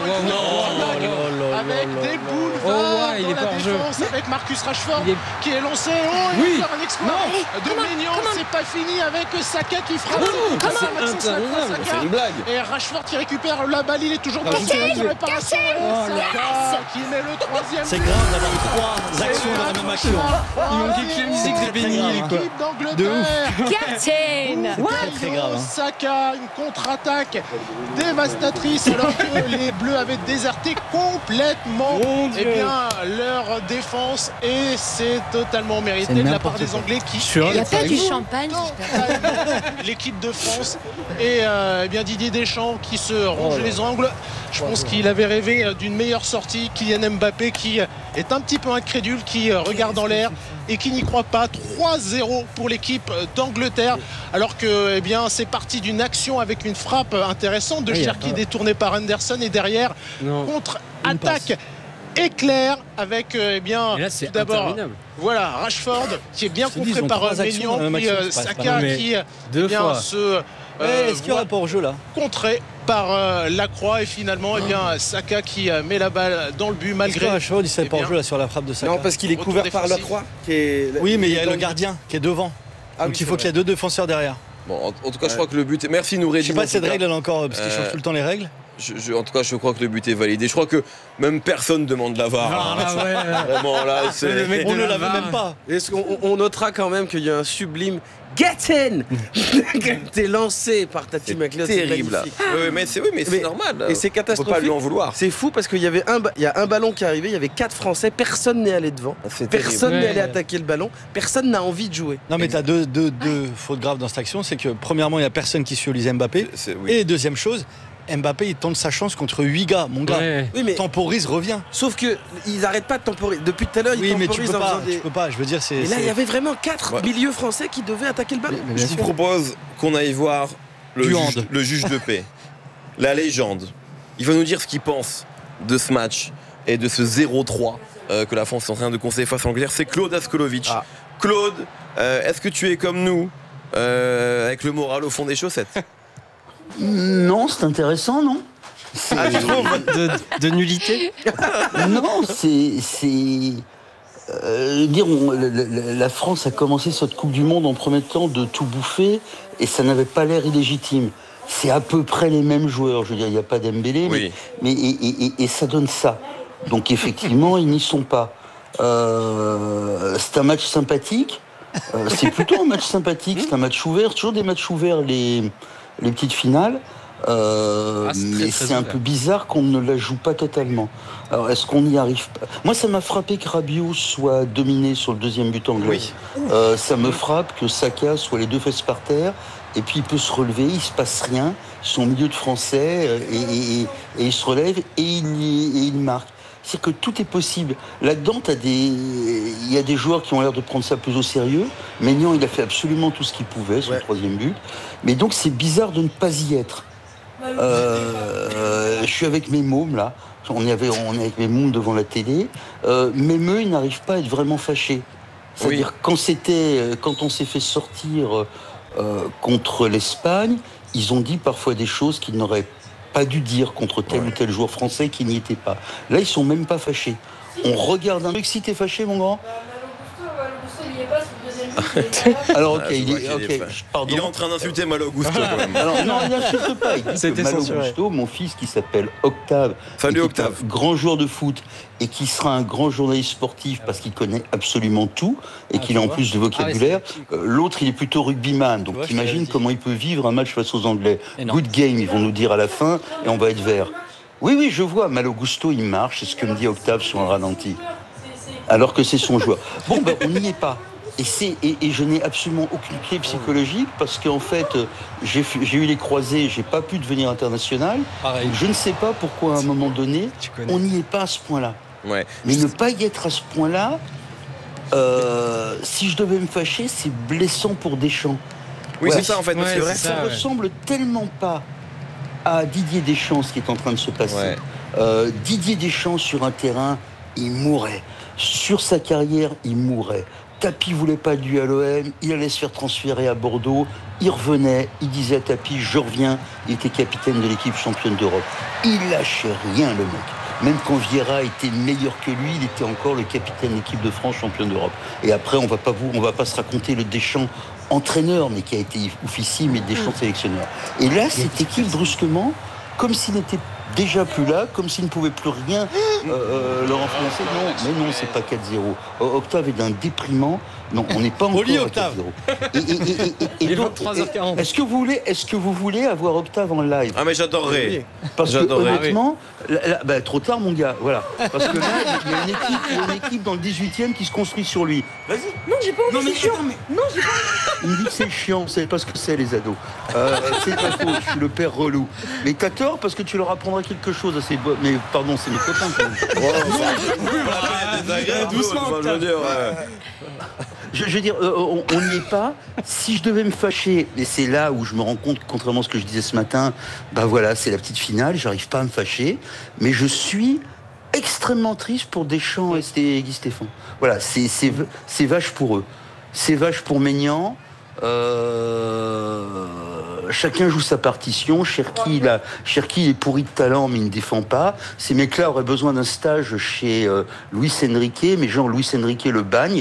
Avec des boulevards dans la défense, avec Marcus Rashford qui est lancé. Il va faire un exploit de Maignan. C'est pas fini avec Saka qui frappe. C'est une blague. Et Rashford qui récupère la balle. Il est toujours dans la réparation. Saka qui met le 3e. C'est grave d'avoir 3 actions dans la même action. Il manquait que la musique de Benny quoi. De ouf. Captain. Très grave. Saka, une contre-attaque dévastatrice alors que les Bleus avaient déserté complètement leur défense et c'est totalement mérité de la part des Anglais qui il n'y a pas du champagne l'équipe de France et Didier Deschamps qui se ronge les ongles. Je pense qu'il avait rêvé d'une meilleure sortie. Kylian Mbappé qui est un petit peu incrédule, qui regarde en l'air et qui n'y croit pas. 3-0 pour l'équipe d'Angleterre alors que c'est parti d'une action avec une frappe intéressante de Cherki détournée par Henderson et derrière contre-attaque éclair avec tout d'abord Rashford qui est bien contré par Maignan puis Saka qui est-ce qu'il y aura pas hors-jeu là contré par Lacroix et finalement Saka qui met la balle dans le but malgré Rashford il s'est pas hors-jeu là sur la frappe de Saka. Non, parce qu'il est couvert par Lacroix oui, mais il y a le gardien qui est devant. Donc il faut qu'il y ait 2 défenseurs derrière. Bon, en tout cas, je crois que le but. Merci Noureddine. Je sais pas si cette règle elle encore parce qu'ils changent tout le temps les règles. En tout cas, je crois que le but est validé. Je crois que même personne demande la VAR. Vraiment, là, on ne l'avait même pas. Est-ce qu'on notera quand même qu'il y a un sublime Get in qui a été lancé par Tati McLeod. C'est terrible là. Mais c'est normal. Et c'est catastrophique. On peut pas lui en vouloir. C'est fou parce qu'il y avait un ballon qui est arrivé, il y avait 4 Français, personne n'est allé devant, personne n'est allé attaquer le ballon, personne n'a envie de jouer. Non mais t'as deux fautes graves dans cette action, c'est que premièrement il y a personne qui suit Olise Mbappé et deuxième chose, Mbappé il tente sa chance contre 8 gars, mon gars. Oui, mais temporise, revient. Sauf que ils n'arrêtent pas de temporiser. Depuis tout à l'heure, ils temporisent. Tu peux pas. Je veux dire, c'est. Et là, il y avait vraiment 4 milieux français qui devaient attaquer le ballon. Je vous propose qu'on aille voir le juge de paix, la légende. Il va nous dire ce qu'il pense de ce match et de ce 0-3 que la France est en train de conseiller face à l'Angleterre. C'est Claude Askolovic. Claude, est-ce que tu es comme nous, avec le moral au fond des chaussettes? Non, c'est intéressant, non? De nullité? Non, la France a commencé cette Coupe du Monde en promettant de tout bouffer et ça n'avait pas l'air illégitime. C'est à peu près les mêmes joueurs, je veux dire, il n'y a pas d'Embélé, mais ça donne ça. Donc effectivement, ils n'y sont pas. C'est un match sympathique. C'est plutôt un match sympathique, c'est un match ouvert, toujours des matchs ouverts, les petites finales. mais c'est un peu bizarre qu'on ne la joue pas totalement. Alors, est-ce qu'on n'y arrive pas? Moi, ça m'a frappé que Rabiot soit dominé sur le deuxième but anglais. Ça me frappe que Saka soit les deux fesses par terre, et puis il peut se relever, il se passe rien, son milieu de français, et il se relève, et il marque. C'est que tout est possible. Là-dedans, il y a des joueurs qui ont l'air de prendre ça plus au sérieux. Maignan, il a fait absolument tout ce qu'il pouvait sur le troisième but. Mais donc, c'est bizarre de ne pas y être. Je suis avec mes mômes, là. On est avec mes mômes devant la télé. Même eux, ils n'arrivent pas à être vraiment fâchés. C'est-à-dire, quand on s'est fait sortir contre l'Espagne, ils ont dit parfois des choses qu'ils n'auraient pas dû dire contre tel ou tel joueur français qui n'y était pas. Là, ils sont même pas fâchés. On regarde un truc. Si t'es fâché, mon grand. Alors ok, pardon. Il est en train d'insulter Malo Gusto quand même. Alors non, il n'insulte pas. Il dit que Malo Gusto, mon fils qui s'appelle Octave, grand joueur de foot et qui sera un grand journaliste sportif parce qu'il connaît absolument tout et qu'il a en plus de vocabulaire. L'autre, il est plutôt rugbyman, donc t'imagines comment il peut vivre un match face aux Anglais. Good game, ils vont nous dire à la fin et on va être vert. Oui, je vois, Malo Gusto, il marche, c'est ce que me dit Octave sur un ralenti. Alors que c'est son joueur. Bon, on n'y est pas. Et je n'ai absolument aucune clé psychologique parce qu'en fait, j'ai eu les croisés, j'ai pas pu devenir international. Donc je ne sais pas pourquoi à un moment donné, on n'y est pas à ce point-là. Ouais. Mais ne pas y être à ce point-là, si je devais me fâcher, c'est blessant pour Deschamps. Oui, c'est ça en fait. C'est vrai. Ça ressemble tellement pas à Didier Deschamps ce qui est en train de se passer. Didier Deschamps sur un terrain, il mourrait. Sur sa carrière, il mourrait. Tapi voulait pas du à l'OM, il allait se faire transférer à Bordeaux, il revenait, il disait à Tapi, je reviens, il était capitaine de l'équipe championne d'Europe. Il lâchait rien, le mec. Même quand Vieira était meilleur que lui, il était encore le capitaine de l'équipe de France championne d'Europe. Et après, on va pas se raconter le Deschamps entraîneur, mais qui a été officier, mais Deschamps sélectionneur. Et là, cette équipe, brusquement, comme s'il n'était déjà plus là, comme s'il ne pouvait plus rien leur influencer. Non, mais non, c'est pas 4-0. Octave est d'un déprimant. Non, on n'est pas encore à 4-0. Et donc, 23h40. Est-ce que vous voulez avoir Octave en live? Ah mais j'adorerais. Parce que honnêtement, trop tard mon gars, voilà. Parce que là, il y a une équipe dans le 18e qui se construit sur lui. Vas-y. Non, j'ai pas envie, c'est chiant. Non, j'ai pas envie. Il me dit que c'est chiant, vous savez pas ce que c'est les ados. C'est pas faux, je suis le père relou. Mais t'as tort parce que tu leur apprendras quelque chose à ces mais pardon, c'est mes copains quand même. Doucement, je veux dire, on n'y est pas. Si je devais me fâcher, et c'est là où je me rends compte, contrairement à ce que je disais ce matin, voilà, c'est la petite finale, j'arrive pas à me fâcher, mais je suis extrêmement triste pour Deschamps et Guy Stéphane. Voilà, c'est vache pour eux. C'est vache pour Maignan. Chacun joue sa partition. Cherki est pourri de talent, mais il ne défend pas. Ces mecs-là auraient besoin d'un stage chez Luis Enrique, mais genre Luis Enrique le bagne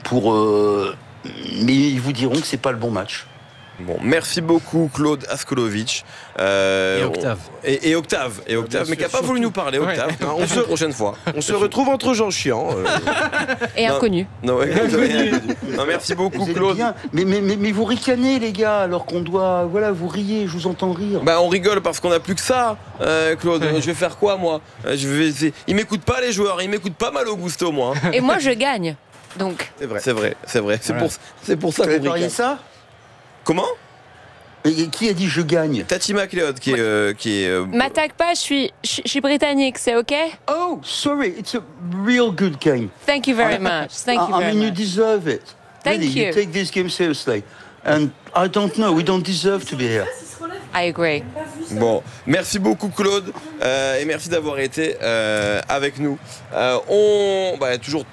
mais ils vous diront que c'est pas le bon match. Bon, merci beaucoup Claude Askolovic. Et Octave. Et Octave, mais qui n'a pas voulu nous parler, Octave. Non, on se la prochaine fois. On se retrouve entre gens chiants. Et inconnus. Non, merci beaucoup Claude. Mais vous ricanez les gars, alors qu'on doit... Voilà, vous riez, je vous entends rire. On rigole parce qu'on n'a plus que ça, Claude. Je vais faire quoi moi? Ils m'écoutent pas les joueurs, ils m'écoutent pas Malo Gusto moi. Et moi je gagne. Donc. C'est vrai. C'est pour ça qu'on ricane. Ça Comment? Et qui a dit je gagne? Tati McLeod qui est M'attaque pas, je suis britannique, c'est ok? Oh, sorry, it's a real good game. Thank you very much. You deserve it. Thank you. You take this game seriously. And I don't know, we don't deserve to be here. I agree. Bon, merci beaucoup Claude et merci d'avoir été avec nous. Toujours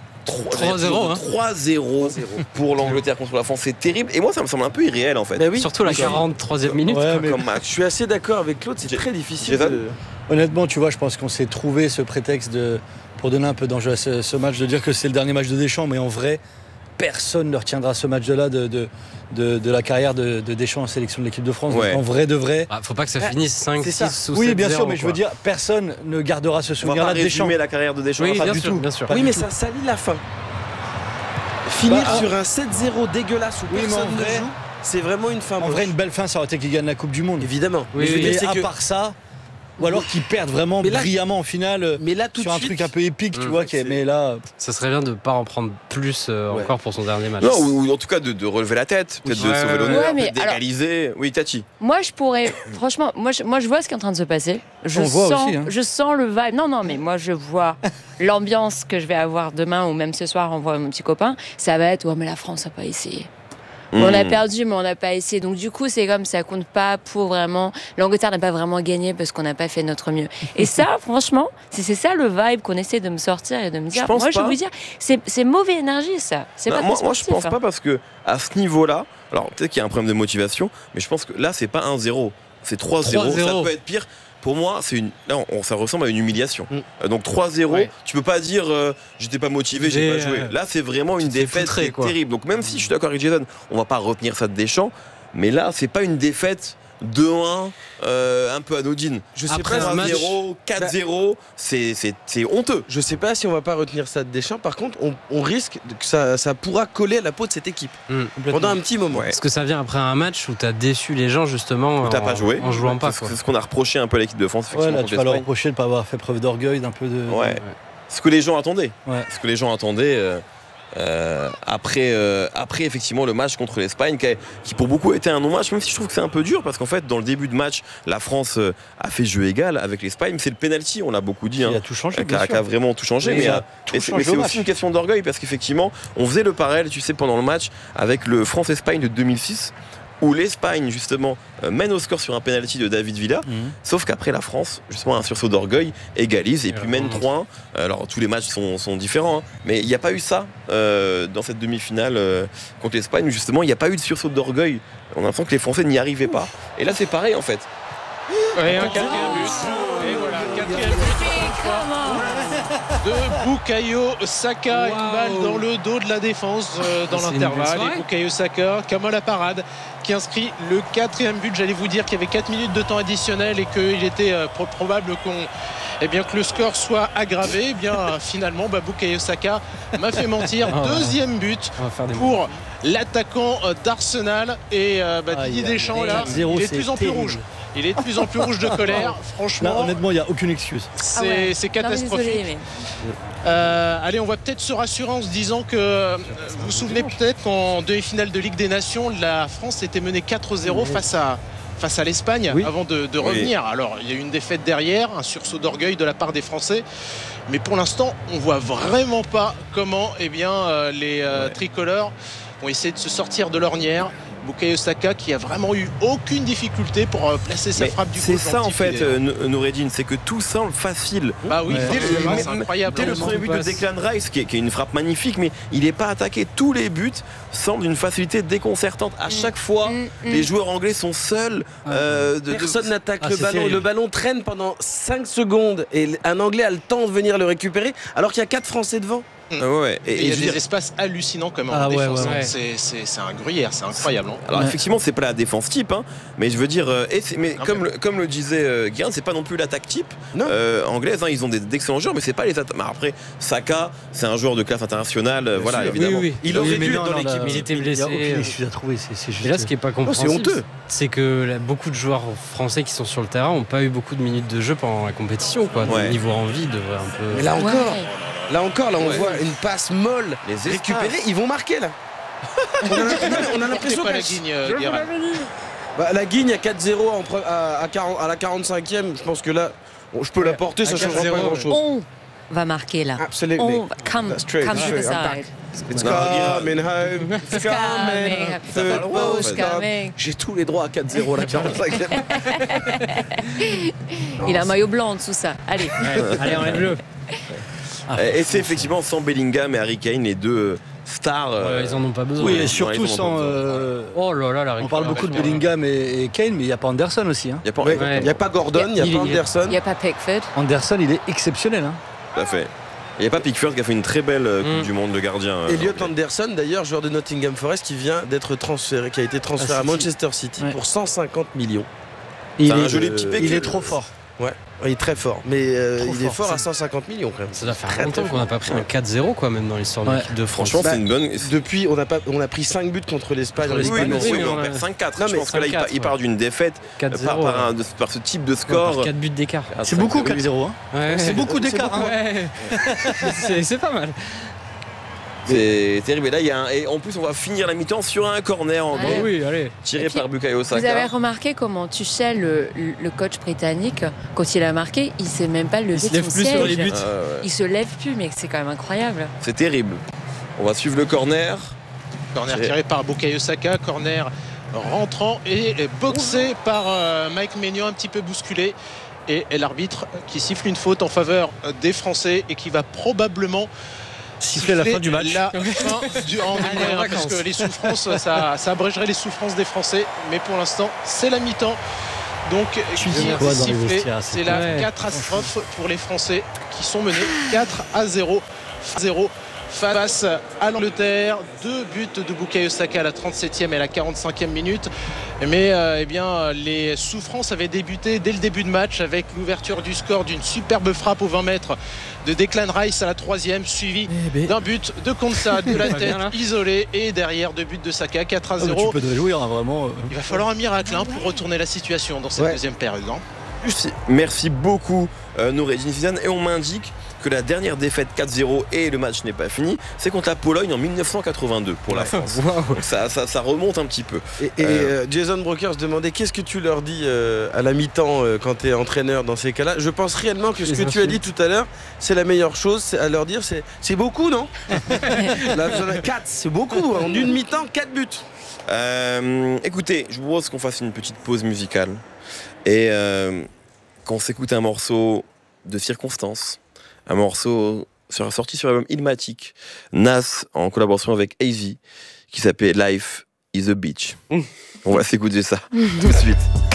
3-0 pour l'Angleterre contre la France, c'est terrible. Et moi, ça me semble un peu irréel en fait. Surtout la 43e minute. Comme match. Je suis assez d'accord avec Claude, c'est très difficile. Honnêtement, tu vois, je pense qu'on s'est trouvé ce prétexte pour donner un peu d'enjeu à ce match, de dire que c'est le dernier match de Deschamps, mais en vrai, personne ne retiendra ce match-là de la carrière de Deschamps en sélection de l'équipe de France. Donc, en vrai de vrai. Faut pas que ça finisse 5, 6 ou 7-0. Oui, bien sûr, mais je veux dire, personne ne gardera ce souvenir-là de Deschamps. On va pas résumer la carrière de Deschamps. Oui, pas bien du sûr, tout. Bien sûr. Oui, mais ça salit la fin. Finir sur un 7-0 dégueulasse où personne ne joue. C'est vraiment une fin. En vrai, une belle fin, ça aurait été qu'ils gagnent la Coupe du Monde. Évidemment. Mais à part ça. Ou alors qu'ils perdent vraiment brillamment en finale sur un truc un peu épique, tu vois. Mais là, ça serait bien de ne pas en prendre plus encore pour son dernier match. Non, ou en tout cas de relever la tête, peut-être de sauver l'honneur, peut-être d'égaliser. Oui, Tati. Moi, je pourrais. Franchement, moi, je vois ce qui est en train de se passer. Je sens le vibe. Non, mais moi, je vois l'ambiance que je vais avoir demain ou même ce soir en voyant mon petit copain. Ça va être, mais la France n'a pas essayé. On a perdu, mais on n'a pas essayé. Donc du coup, c'est comme ça compte pas pour vraiment. L'Angleterre n'a pas vraiment gagné parce qu'on n'a pas fait notre mieux. Et ça, franchement, c'est ça le vibe qu'on essaie de me sortir et de me dire. Moi, je vais vous dire, c'est mauvaise énergie, ça. C'est pas moi, je pense pas parce que à ce niveau-là, alors peut-être qu'il y a un problème de motivation, mais je pense que là, c'est pas 1-0, c'est 3-0. Ça peut être pire. Pour moi, ça ressemble à une humiliation. Donc 3-0, tu peux pas dire j'étais pas motivé, j'ai pas joué. Là, c'est vraiment une défaite terrible. Donc même si je suis d'accord avec Jason, on va pas retenir ça de Deschamps, mais là, c'est pas une défaite 2-1 un peu anodine. Je sais après pas, 1-0, 4-0, c'est honteux. Je sais pas si on va pas retenir ça de Deschamps. Par contre, on risque que ça pourra coller à la peau de cette équipe pendant un petit moment. Parce que ça vient après un match où t'as déçu les gens justement où t'as pas joué en jouant pas. C'est ce qu'on a reproché un peu à l'équipe de France. Là, tu vas leur reprocher de pas avoir fait preuve d'orgueil, d'un peu de. Ce que les gens attendaient. Ce que les gens attendaient. Après effectivement le match contre l'Espagne qui pour beaucoup était un non-match, même si je trouve que c'est un peu dur parce qu'en fait dans le début de match la France a fait jeu égal avec l'Espagne, c'est le penalty, on l'a beaucoup dit, il a tout changé, qui a vraiment tout changé, mais c'est aussi une question d'orgueil parce qu'effectivement on faisait le parallèle, tu sais, pendant le match avec le France-Espagne de 2006 où l'Espagne justement mène au score sur un penalty de David Villa, sauf qu'après la France, justement un sursaut d'orgueil, égalise et puis mène 3-1. Alors tous les matchs sont différents, mais il n'y a pas eu ça dans cette demi-finale contre l'Espagne où justement il n'y a pas eu de sursaut d'orgueil. On a l'impression que les Français n'y arrivaient pas. Et là c'est pareil en fait. Et un quatrième but. Et voilà, quatrième but de Bukayo Saka, une balle dans le dos de la défense dans l'intervalle. Et Bukayo Saka, comme à la parade, qui inscrit le quatrième but. J'allais vous dire qu'il y avait 4 minutes de temps additionnel et qu'il était probable que le score soit aggravé. Finalement, Bukayo Saka m'a fait mentir. Deuxième but pour l'attaquant d'Arsenal. Et Didier Deschamps, là, il est de plus en plus rouge. Il est de plus en plus rouge de colère, franchement. Là, honnêtement, il n'y a aucune excuse. C'est catastrophique. Allez, on va peut-être se rassurer en se disant que vous vous souvenez peut-être qu'en demi-finale de Ligue des Nations, la France était menée 4-0 face à l'Espagne avant de revenir. Alors, il y a eu une défaite derrière, un sursaut d'orgueil de la part des Français. Mais pour l'instant, on voit vraiment pas comment les tricolores ont essayé de se sortir de l'ornière. Bukayo Saka qui a vraiment eu aucune difficulté pour placer sa frappe du coup. C'est ça en fait, Noureddine, c'est que tout semble facile. C'est incroyable. Dès le premier but de Declan Rice, qui est une frappe magnifique, mais il n'est pas attaqué. Tous les buts semblent d'une facilité déconcertante. À chaque fois, les joueurs anglais sont seuls. Personne n'attaque le ballon. Le ballon traîne pendant 5 secondes et un Anglais a le temps de venir le récupérer alors qu'il y a 4 Français devant. Et il y a des espaces hallucinants comme en défense. C'est un gruyère, c'est incroyable. Alors effectivement, c'est pas la défense type, mais je veux dire, comme le disait Guérin, c'est pas non plus l'attaque type anglaise. Ils ont d'excellents joueurs, mais c'est pas les attaques. Après, Saka, c'est un joueur de classe internationale, évidemment. Il aurait dû être dans l'équipe. Il était blessé. Je l'ai trouvé, c'est juste. Et là, ce qui est pas compréhensible, c'est honteux. C'est que beaucoup de joueurs français qui sont sur le terrain n'ont pas eu beaucoup de minutes de jeu pendant la compétition. Le niveau envie devrait un peu. Mais là encore, on voit une passe molle récupérée. Ils vont marquer là. on a l'impression que la Guigne, la Guigne à 4-0 à la 45e. Je pense que là, je peux la porter, ça ne changera pas grand-chose. On va marquer là. Absolument. Come to the side. It's coming home. It's coming. Football's coming. J'ai tous les droits à 4-0 à la 45e. Il a un maillot blanc en dessous ça. Allez, enlève-le. Et c'est effectivement sans Bellingham et Harry Kane, les deux stars. Ils en ont pas besoin. Oui, et surtout sans. Oh là là, on parle beaucoup de Bellingham et Kane, mais il n'y a pas Anderson aussi. Il n'y a pas Gordon, il n'y a pas Anderson. Il n'y a pas Pickford. Anderson, il est exceptionnel. Tout à fait. Il n'y a pas Pickford qui a fait une très belle Coupe du Monde de gardien. Elliot Anderson, d'ailleurs, joueur de Nottingham Forest, qui vient d'être transféré, qui a été transféré à Manchester City pour 150 millions. Il est trop fort. Ouais, il est très fort. Mais il est fort à 150 millions quand même. Ça doit faire longtemps qu'on n'a pas pris un 4-0 quoi, même dans l'histoire de l'équipe de France. Franchement, c'est une bonne. Depuis, on a pris 5 buts contre l'Espagne. Oui, mais on perd 5-4. Je pense que là, il part d'une défaite par ce type de score. 4 buts d'écart. C'est beaucoup 4-0. C'est beaucoup d'écart. C'est pas mal. C'est terrible. Et là, et en plus, on va finir la mi-temps sur un corner en gros, tiré par Bukayo Saka. Vous avez remarqué comment Tuchel, le coach britannique, quand il a marqué, il ne s'est même pas levé de son siège. Il se lève plus sur les buts. Il se lève plus, mais c'est quand même incroyable. C'est terrible. On va suivre le corner. Corner tiré par Bukayo Saka. Corner rentrant et boxé par Mike Maignan, un petit peu bousculé. Et l'arbitre qui siffle une faute en faveur des Français et qui va probablement siffler la fin du match. Parce que les souffrances, ça abrégerait les souffrances des Français. Mais pour l'instant, c'est la mi-temps. Donc, sifflé, c'est la catastrophe pour les Français qui sont menés 4-0 face à l'Angleterre. 2 buts de Bukayo Saka à la 37e et à la 45e minute. Mais les souffrances avaient débuté dès le début de match avec l'ouverture du score d'une superbe frappe aux 20 mètres de Declan Rice à la 3e, suivi d'un but de Konsa de la tête isolée, et derrière 2 buts de Saka, 4-0. Tu peux te réjouir, vraiment. Il va falloir un miracle pour retourner la situation dans cette deuxième période. Merci beaucoup Noureddine Zidane. Et on m'indique que la dernière défaite 4-0 et le match n'est pas fini, c'est contre la Pologne en 1982 pour la France. Wow. Ça remonte un petit peu. Et Jason Brokers demandait qu'est-ce que tu leur dis à la mi-temps quand tu es entraîneur dans ces cas-là. Je pense réellement que ce que tu as dit tout à l'heure, c'est la meilleure chose à leur dire. C'est beaucoup, non? 4, c'est beaucoup. En une mi-temps, 4 buts. Écoutez, je vous propose qu'on fasse une petite pause musicale et qu'on s'écoute un morceau de circonstance. Un morceau sorti sur l'album Illmatic, Nas en collaboration avec AZ, qui s'appelle Life is a Beach. On va s'écouter ça tout de suite.